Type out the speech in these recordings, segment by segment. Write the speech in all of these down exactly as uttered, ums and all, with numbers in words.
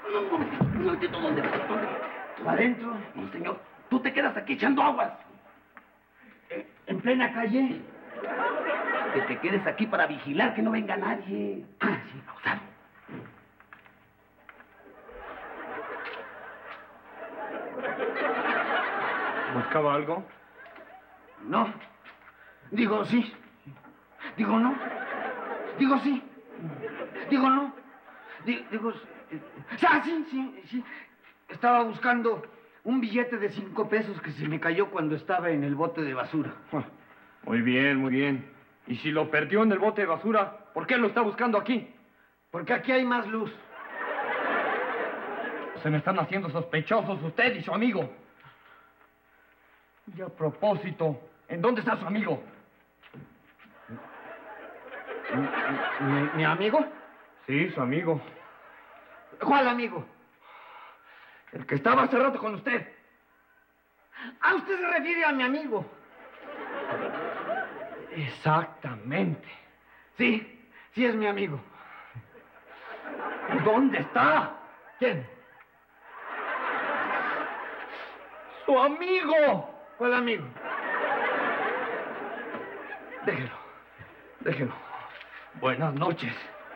No, no, un momentito, ¿dónde vas? ¿Dónde vas? ¿Adentro? No, señor. Tú te quedas aquí echando aguas. ¿En plena calle? Que te quedes aquí para vigilar que no venga nadie. Ah, sí, pausado. ¿Buscaba algo? No. Digo sí. Digo no. Digo sí. Digo no. Digo... digo ah, sí, sí, sí. Estaba buscando un billete de cinco pesos que se me cayó cuando estaba en el bote de basura. Muy bien, muy bien. Y si lo perdió en el bote de basura, ¿por qué lo está buscando aquí? Porque aquí hay más luz. Se me están haciendo sospechosos usted y su amigo. Y a propósito, ¿en dónde está su amigo? ¿Mi, mi, mi amigo? Sí, su amigo. ¿Cuál amigo? El que estaba hace rato con usted. ¿A usted se refiere a mi amigo? Exactamente. Sí, sí es mi amigo. ¿Dónde está? ¿Quién? ¡Su amigo! ¿Cuál amigo? Déjelo. Déjelo. Buenas noches.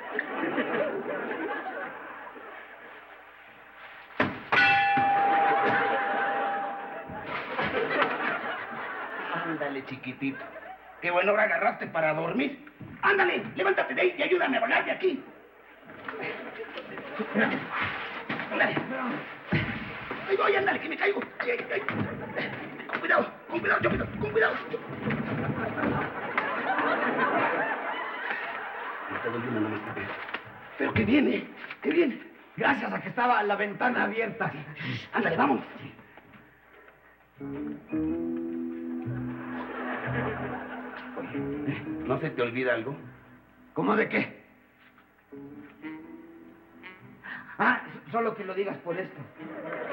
Ándale, chiquitito. Qué buena hora agarraste para dormir. Ándale, levántate de ahí y ayúdame a volar de aquí. Ándale. Ahí voy, ándale, que me caigo. Ay, ay, ay. Con cuidado, con cuidado, Chopito, con cuidado. No te doy una, no me escapes. Pero que viene, que viene. Gracias a que estaba la ventana abierta. Ándale, vamos. ¿No se te olvida algo? ¿Cómo de qué? Ah, solo que lo digas por esto.